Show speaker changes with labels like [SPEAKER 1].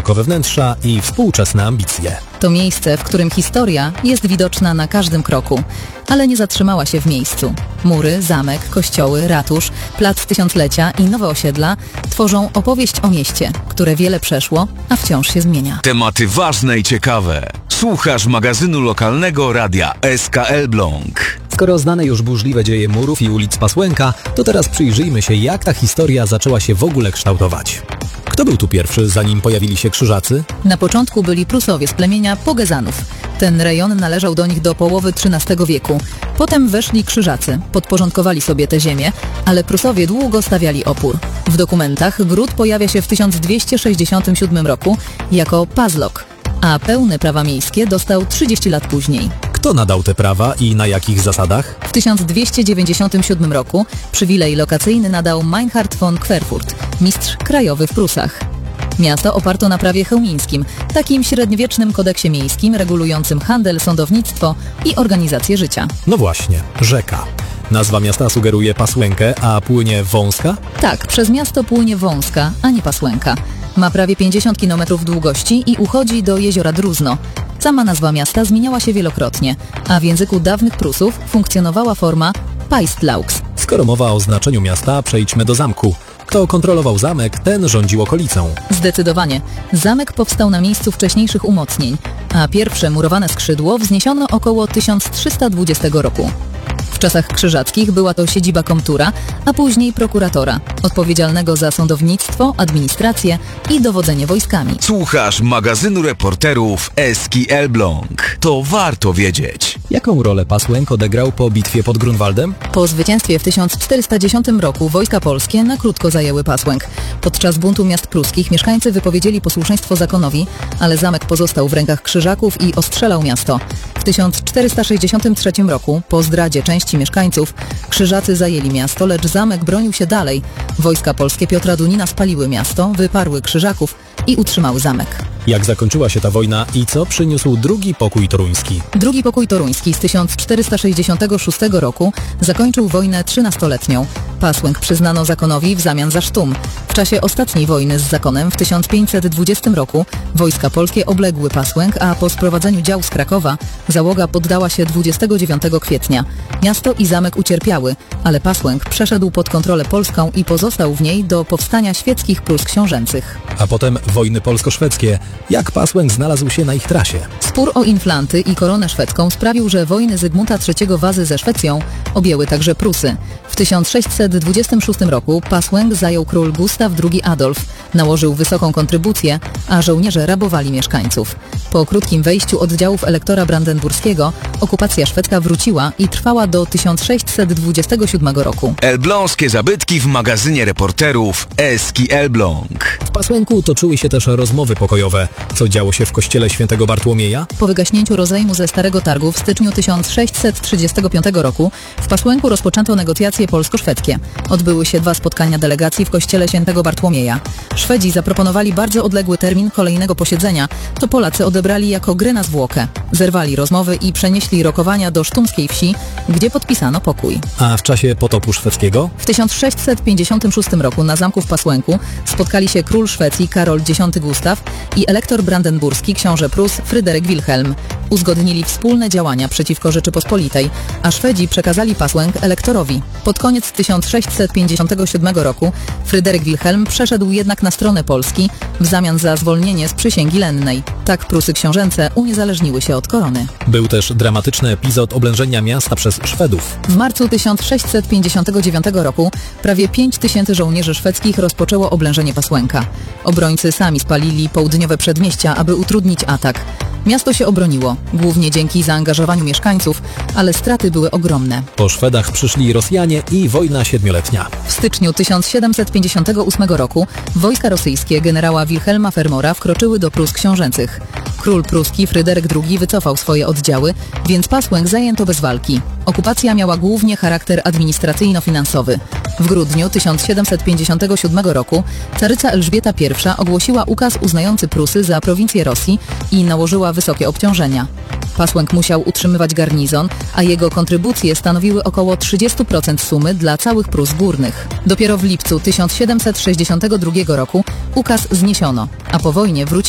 [SPEAKER 1] barokowe wnętrza i współczesne ambicje.
[SPEAKER 2] To miejsce, w którym historia jest widoczna na każdym kroku, ale nie zatrzymała się w miejscu. Mury, zamek, kościoły, ratusz, plac Tysiąclecia i nowe osiedla tworzą opowieść o mieście, które wiele przeszło, a wciąż się zmienia.
[SPEAKER 3] Tematy ważne i ciekawe. Słuchasz magazynu lokalnego radia SK Elbląg.
[SPEAKER 1] Skoro znane już burzliwe dzieje murów i ulic Pasłęka, to teraz przyjrzyjmy się, jak ta historia zaczęła się w ogóle kształtować. Kto był tu pierwszy, zanim pojawili się Krzyżacy?
[SPEAKER 2] Na początku byli Prusowie z plemienia Pogezanów. Ten rejon należał do nich do połowy XIII wieku. Potem weszli Krzyżacy, podporządkowali sobie te ziemię, ale Prusowie długo stawiali opór. W dokumentach gród pojawia się w 1267 roku jako Pazlok, a pełne prawa miejskie dostał 30 lat później.
[SPEAKER 1] Kto nadał te prawa i na jakich zasadach?
[SPEAKER 2] W 1297 roku przywilej lokacyjny nadał Meinhard von Querfurt, mistrz krajowy w Prusach. Miasto oparto na prawie chełmińskim, takim średniowiecznym kodeksie miejskim regulującym handel, sądownictwo i organizację życia.
[SPEAKER 1] No właśnie, rzeka. Nazwa miasta sugeruje Pasłękę, a płynie Wąska?
[SPEAKER 2] Tak, przez miasto płynie Wąska, a nie Pasłęka. Ma prawie 50 km długości i uchodzi do jeziora Druzno. Sama nazwa miasta zmieniała się wielokrotnie, a w języku dawnych Prusów funkcjonowała forma Peistlaux.
[SPEAKER 1] Skoro mowa o znaczeniu miasta, przejdźmy do zamku. Kto kontrolował zamek, ten rządził okolicą.
[SPEAKER 2] Zdecydowanie. Zamek powstał na miejscu wcześniejszych umocnień, a pierwsze murowane skrzydło wzniesiono około 1320 roku. W czasach krzyżackich była to siedziba komtura, a później prokuratora, odpowiedzialnego za sądownictwo, administrację i dowodzenie wojskami.
[SPEAKER 3] Słuchasz magazynu reporterów Eski Elbląg. To warto wiedzieć.
[SPEAKER 1] Jaką rolę Pasłęk odegrał po bitwie pod Grunwaldem?
[SPEAKER 2] Po zwycięstwie w 1410 roku wojska polskie na krótko zajęły Pasłęk. Podczas buntu miast pruskich mieszkańcy wypowiedzieli posłuszeństwo zakonowi, ale zamek pozostał w rękach Krzyżaków i ostrzelał miasto. W 1463 roku, po zdradzie części mieszkańców, Krzyżacy zajęli miasto, lecz zamek bronił się dalej. Wojska polskie Piotra Dunina spaliły miasto, wyparły Krzyżaków i utrzymały zamek.
[SPEAKER 1] Jak zakończyła się ta wojna i co przyniósł drugi pokój toruński?
[SPEAKER 2] Drugi pokój toruński z 1466 roku zakończył wojnę 13-letnią. Pasłęk przyznano zakonowi w zamian za sztum. W czasie ostatniej wojny z zakonem w 1520 roku wojska polskie obległy Pasłęk, a po sprowadzeniu dział z Krakowa załoga poddała się 29 kwietnia. Miasto i zamek ucierpiały, ale Pasłęk przeszedł pod kontrolę polską i pozostał w niej do powstania świeckich Prus książęcych.
[SPEAKER 1] A potem wojny polsko-szwedzkie. Jak Pasłęk znalazł się na ich trasie?
[SPEAKER 2] Spór o Inflanty i koronę szwedzką sprawił, że wojny Zygmunta III Wazy ze Szwecją objęły także Prusy. W 1626 roku Pasłęk zajął król Gustaw II Adolf, nałożył wysoką kontrybucję, a żołnierze rabowali mieszkańców. Po krótkim wejściu oddziałów elektora brandenburskiego okupacja szwedzka wróciła i trwała do 1627 roku.
[SPEAKER 3] Elbląskie zabytki w magazynie reporterów Eski Elbląg.
[SPEAKER 1] W Pasłęku toczyły się też rozmowy pokojowe. Co działo się w kościele świętego Bartłomieja?
[SPEAKER 2] Po wygaśnięciu rozejmu ze Starego Targu w styczniu 1635 roku w Pasłęku rozpoczęto negocjacje polsko-szwedzkie. Odbyły się 2 spotkania delegacji w kościele świętego Bartłomieja. Szwedzi zaproponowali bardzo odległy termin kolejnego posiedzenia. To Polacy odebrali jako grę na zwłokę. Zerwali rozmowy i przenieśli rokowania do sztumskiej wsi, gdzie podpisano pokój.
[SPEAKER 1] A w czasie potopu szwedzkiego?
[SPEAKER 2] W 1656 roku na zamku w Pasłęku spotkali się król Szwecji Karol X Gustaw i elektor brandenburski książę Prus Fryderyk Wilhelm. Uzgodnili wspólne działania przeciwko Rzeczypospolitej, a Szwedzi przekazali Pasłęk elektorowi. Pod koniec 1657 roku Fryderyk Wilhelm przeszedł jednak na stronę Polski w zamian za zwolnienie z przysięgi lennej. Tak Prusy książęce uniezależniły się od korony.
[SPEAKER 1] Był też dramatyczny epizod oblężenia miasta przez Szwedów.
[SPEAKER 2] W marcu 1659 roku prawie 5000 żołnierzy szwedzkich rozpoczęło oblężenie Pasłęka. Obrońcy sami spalili południowe przedmieścia, aby utrudnić atak. Miasto się obroniło, głównie dzięki zaangażowaniu mieszkańców, ale straty były ogromne.
[SPEAKER 1] Po Szwedach przyszli Rosjanie i wojna 7-letnia.
[SPEAKER 2] W styczniu 1758 roku wojska rosyjskie generała Wilhelma Fermora wkroczyły do Prus książęcych. Król pruski Fryderyk II wycofał swoje oddziały, więc Pasłęk zajęto bez walki. Okupacja miała głównie charakter administracyjno-finansowy. W grudniu 1757 roku caryca Elżbieta I ogłosiła ukaz uznający Prusy za prowincję Rosji i nałożyła wysokie obciążenia. Pasłęk musiał utrzymywać garnizon, a jego kontrybucje stanowiły około 30% sumy dla całych Prus górnych. Dopiero w lipcu 1762 roku ukaz zniesiono, a po wojnie wrócił